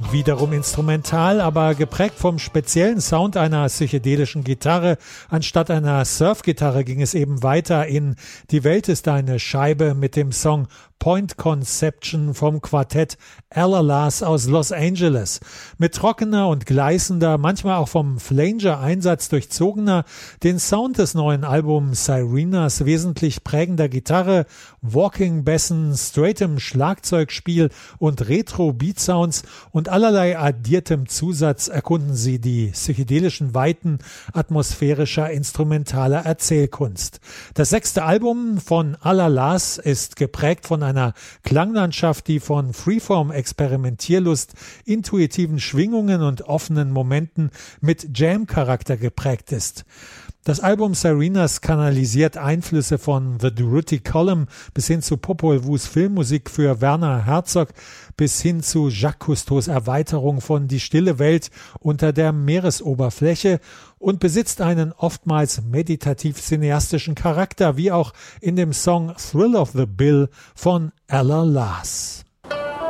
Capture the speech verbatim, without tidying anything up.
Wiederum instrumental, aber geprägt vom speziellen Sound einer psychedelischen Gitarre. Anstatt einer Surfgitarre ging es eben weiter in Die Welt ist eine Scheibe mit dem Song Point Conception vom Quartett Ella Lars aus Los Angeles. Mit trockener und gleißender, manchmal auch vom Flanger-Einsatz durchzogener, den Sound des neuen Albums Syrenas wesentlich prägender Gitarre, Walking-Bässen, straightem Schlagzeugspiel und Retro-Beat-Sounds und allerlei addiertem Zusatz erkunden sie die psychedelischen Weiten atmosphärischer instrumentaler Erzählkunst. Das sechste Album von Ella Lars ist geprägt von einer Klanglandschaft, die von Freeform-Experimentierlust, intuitiven Schwingungen und offenen Momenten mit Jam-Charakter geprägt ist. Das Album Syrenas kanalisiert Einflüsse von The Durutti Column bis hin zu Popol Vuhs Filmmusik für Werner Herzog bis hin zu Jacques Cousteaus Erweiterung von Die stille Welt unter der Meeresoberfläche und besitzt einen oftmals meditativ-cineastischen Charakter, wie auch in dem Song Thrill of the Bill von Ella Lars.